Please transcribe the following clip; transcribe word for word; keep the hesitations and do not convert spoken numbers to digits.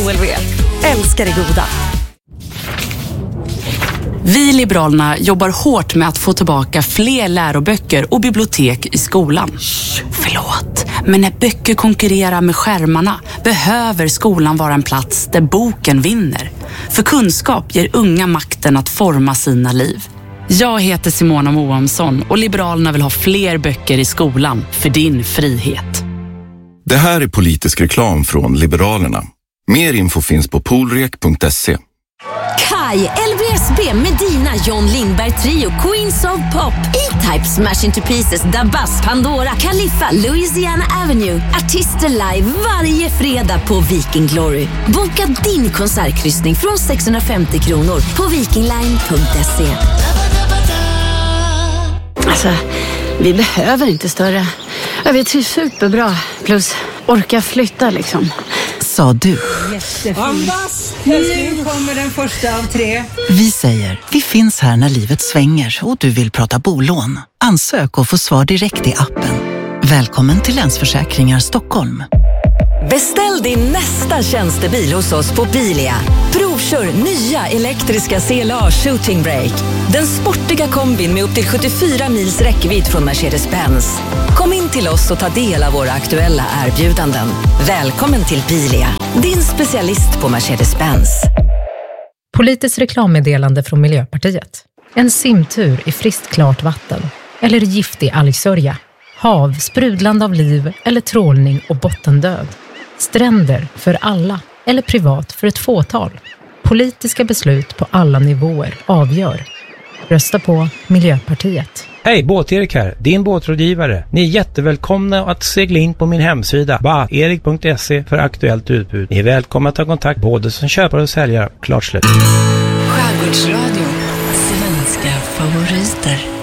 O L V. Älskar det goda. Vi Liberalerna jobbar hårt med att få tillbaka fler läroböcker och bibliotek i skolan. Shh, förlåt, men när böcker konkurrerar med skärmarna behöver skolan vara en plats där boken vinner. För kunskap ger unga makten att forma sina liv. Jag heter Simona Moamsson och Liberalerna vill ha fler böcker i skolan för din frihet. Det här är politisk reklam från Liberalerna. Mer info finns på poolrek punkt se. Kai, L B S B, Medina, John Lindberg Trio, Queens of Pop, E-Type, Smash Into Pieces, Dabas, Pandora, Califfa, Louisiana Avenue. Artister live varje fredag på Viking Glory. Boka din konsertkryssning från sexhundrafemtio kronor på vikingline punkt se. Alltså, vi behöver inte större. Ja, vi trivs superbra. Plus, orka flytta liksom. Sa du. Andas! Nu kommer den första av tre. Vi säger, vi finns här när livet svänger och du vill prata bolån. Ansök och få svar direkt i appen. Välkommen till Länsförsäkringar Stockholm. Beställ din nästa tjänstebil hos oss på Bilia. Provkör nya elektriska C L A Shooting Brake. Den sportiga kombin med upp till sjuttiofyra mils räckvidd från Mercedes-Benz. Kom in till oss och ta del av våra aktuella erbjudanden. Välkommen till Bilia, din specialist på Mercedes-Benz. Politiskt reklammeddelande från Miljöpartiet. En simtur i friskt klart vatten. Eller giftig algsörja. Hav, sprudlande av liv eller trålning och bottendöd. Stränder för alla eller privat för ett fåtal. Politiska beslut på alla nivåer avgör. Rösta på Miljöpartiet. Hej, Båt-Erik här, din båtrådgivare. Ni är jättevälkomna att segla in på min hemsida ba erik punkt se för aktuellt utbud. Ni är välkomna att ta kontakt både som köpare och säljare. Klart slut. Skärgårdsradio. Svenska favoriter.